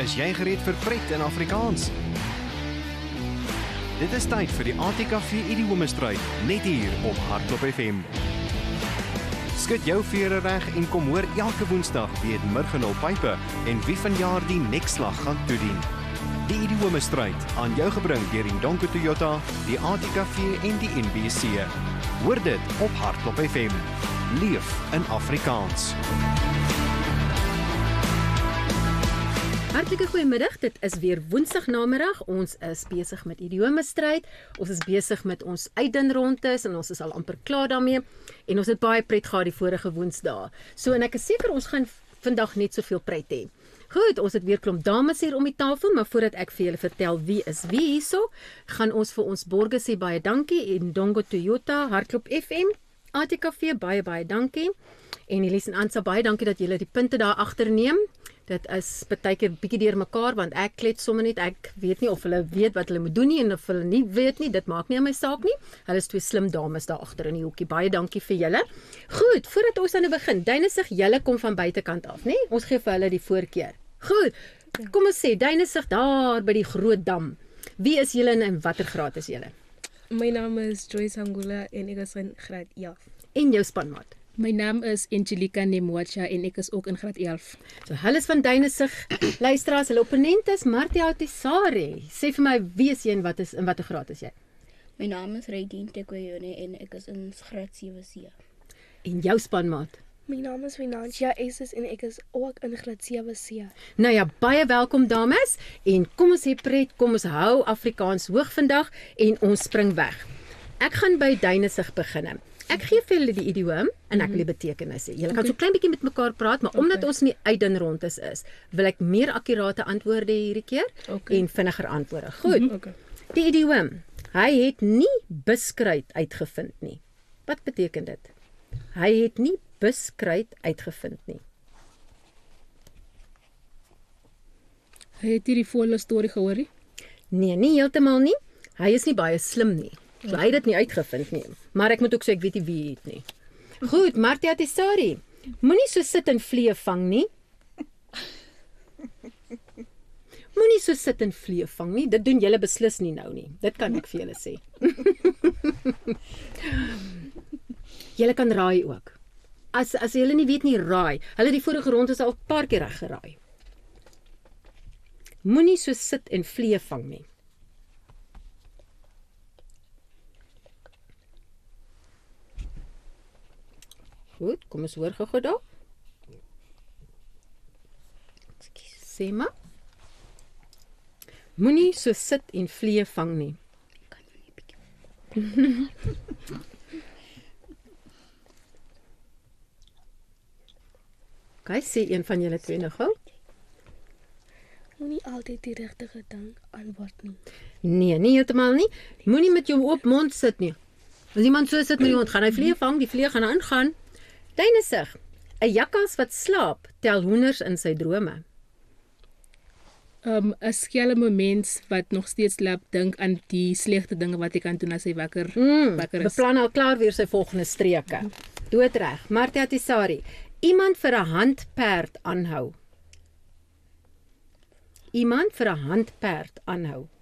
Is jy gereed vir pret in Afrikaans? Dit is tyd vir die ATKV Idiomestryd, net hier op Hardklop FM. Skud jou vere reg en kom hoor elke Woensdag wie het Murgenhul Pype en wie vanjaar die nekslag gaan toedien. Die Idiomestryd aan jou gebring deur die Donko Toyota, die ATKV en die NBC. Hoor dit op Hardklop FM. Leef in Afrikaans. Hartlike goeiemiddag, dit is weer Woensdag namiddag. Ons is besig met idiomestryd. Ons is besig met ons uitdinrondes en ons is al amper klaar daarmee. En ons het baie pret gehad die vorige Woensdae. So en ek is seker ons gaan vandag net soveel pret hê. Goed, ons het weer klomp dames hier om die tafel, maar voordat ek vir julle vertel wie is wie hierso, gaan ons vir ons borgers sê baie dankie en Dongo Toyota, Hardklop FM, ATKV baie dankie. En Elise en Ansa baie dankie dat julle die punte daar agterneem. Dit is partykeer bietjie deur mekaar want ek klets sommer net, ek weet nie of hulle weet wat hulle moet doen nie en of hulle nie weet nie, dit maak nie aan my saak nie. Hulle is twee slim dames daar agter in die hoekie. Baie dankie vir julle. Goed, voordat ons aan begin, Duinesig, julle kom van buitekant af, né? Ons gee vir hulle die voorkeur. Goed. Kom ons sê Duinesig daar by die groot dam. Wie is julle en watter graad is julle? My naam is Joyce Angula en ek is in graad 11. En jou spanmaat? My naam is Angelica Nemwacha en ek is ook in graad 11. So hulle is van Duinesig. Luisteraars, hulle opponent is Martie Autisari. Sê vir my, wie is jy en watter graad is jy? My naam is Raydien Tekoyone en ek is in graad 7C. En jou spanmaat? My naam is Finansia Esses en ek is ook in graad 7C. Nou ja, baie welkom dames. En kom ons hê pret, kom ons hou Afrikaans hoog vandag en ons spring weg. Ek gaan by Duinesig begin. Ek gee vir julle die idioom en ek wil die betekenis hê. Julle kan so klein bietjie met mekaar praat, maar omdat ons in die uitdinrondes is, wil ek meer akkurate antwoorde hierdie keer en vinniger antwoorde. Goed. Die idioom. Hy het nie buskruit uitgevind nie. Wat beteken dit? Hy het nie buskruit uitgevind nie. Hy het hierdie volle storie gehoor nie? Nee, nie heeltemal nie. Hy is nie baie slim nie. So hy het dit nie uitgevind nie. Maar ek moet ook sê ek weet nie wie het nie. Goed, Martie Autisari. Moenie so sit en vlee vang nie. Moenie so sit en vlee vang nie. Dit doen julle beslis nie nou nie. Dit kan ek vir julle sê. Julle kan raai ook. As julle nie weet nie, raai. Hulle die vorige ronde al 'n paar keer reg geraai. Moenie so sit en vlee vang nie. Goed, kom ons hoor gou daar. Sê maar. Moenie so sit en vlee vang nie. Kan sê een van julle twee nog gou? Moenie altyd die regte ding antwoord nie. Nee, nie heeltemal nie. Moenie met jou oop mond sit nie. As iemand so sit met die mond, gaan hy vlee vang, die vlee gaan ingaan. Duinesig, 'n jakkals wat slaap, tel hoenders in sy drome. 'n Skelme mens wat nog steeds slaap, dink aan die slegte dinge wat hy kan doen as hy wakker is. Beplan al klaar weer sy volgende streke. Doodreg. Martie Autisari, iemand vir 'n handperd aanhou. Iemand vir 'n handperd aanhou.